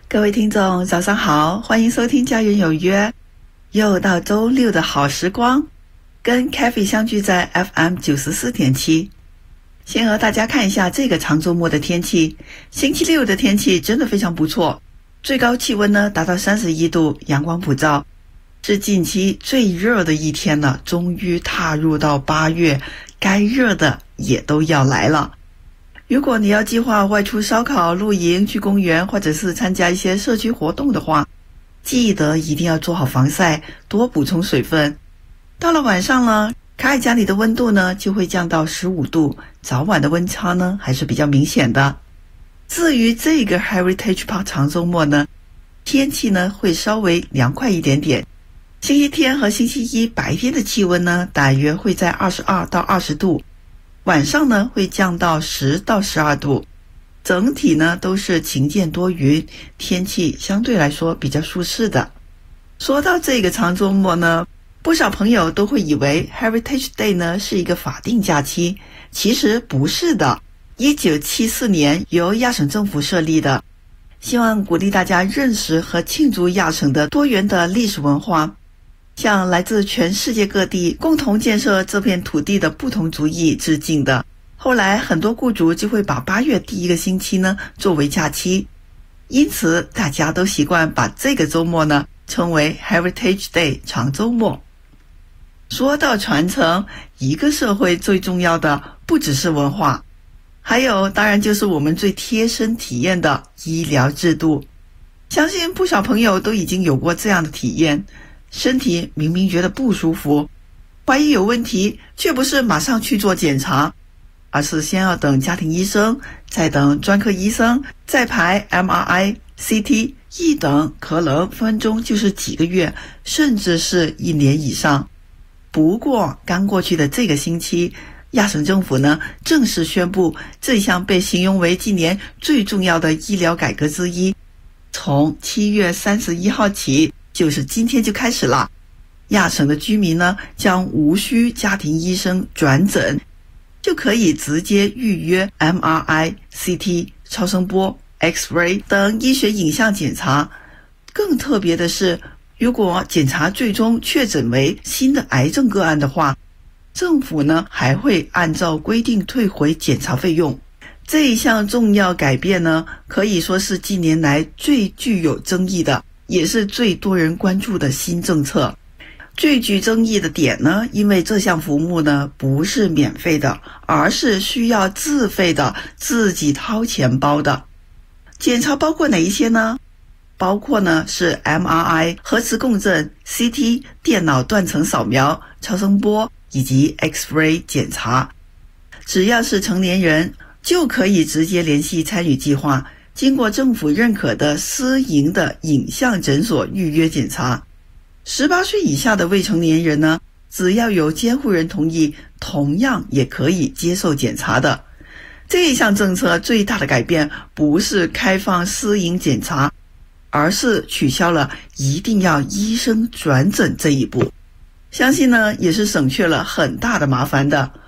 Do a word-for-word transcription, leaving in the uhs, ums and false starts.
各位听众早上好，欢迎收听家园有约，又到周六的好时光，跟 Kathy 相聚在 F M 九十四点七。先和大家看一下这个长周末的天气。星期六的天气真的非常不错，最高气温呢达到三十一度，阳光普照，是近期最热的一天了。终于踏入到八月，该热的也都要来了。如果你要计划外出烧烤、露营、去公园，或者是参加一些社区活动的话，记得一定要做好防晒，多补充水分。到了晚上呢，卡尔加里的温度呢就会降到十五度，早晚的温差呢还是比较明显的。至于这个 Heritage Park 长周末呢，天气呢会稍微凉快一点点。星期天和星期一白天的气温呢大约会在二十二到二十度，晚上呢会降到十到十二度，整体呢都是晴间多云，天气相对来说比较舒适的。说到这个长周末呢，不少朋友都会以为 Heritage Day 呢是一个法定假期，其实不是的。一九七四年由亚省政府设立的，希望鼓励大家认识和庆祝亚省的多元的历史文化，向来自全世界各地共同建设这片土地的不同族裔致敬的。后来很多雇主就会把八月第一个星期呢作为假期，因此大家都习惯把这个周末呢称为 Heritage Day 长周末。说到传承，一个社会最重要的不只是文化，还有当然就是我们最贴身体验的医疗制度。相信不少朋友都已经有过这样的体验，身体明明觉得不舒服，怀疑有问题，却不是马上去做检查，而是先要等家庭医生，再等专科医生，再排 M R I、C T， 一等可能分分钟就是几个月，甚至是一年以上。不过刚过去的这个星期，亚省政府呢正式宣布这项被形容为今年最重要的医疗改革之一，从七月三十一号起，就是今天就开始了。亚省的居民呢将无需家庭医生转诊，就可以直接预约 M R I、C T、超声波、X-ray 等医学影像检查。更特别的是，如果检查最终确诊为新的癌症个案的话，政府呢还会按照规定退回检查费用。这一项重要改变呢，可以说是近年来最具有争议的，也是最多人关注的新政策。最具争议的点呢，因为这项服务呢不是免费的，而是需要自费的，自己掏钱包的。检查包括哪一些呢？包括呢是 M R I 核磁共振、C T 电脑断层扫描、超声波以及 X-ray 检查。只要是成年人就可以直接联系参与计划，经过政府认可的私营的影像诊所预约检查。十八岁以下的未成年人呢，只要有监护人同意，同样也可以接受检查的。这一项政策最大的改变不是开放私营检查，而是取消了一定要医生转诊这一步。相信呢也是省去了很大的麻烦的。